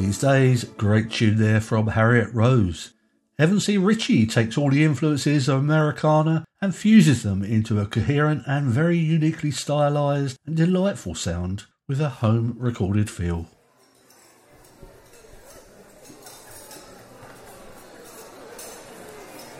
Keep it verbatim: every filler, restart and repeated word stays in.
These Days, great tune there from Harriet Rose. Evan C. Ritchie takes all the influences of Americana and fuses them into a coherent and very uniquely stylised and delightful sound with a home recorded feel.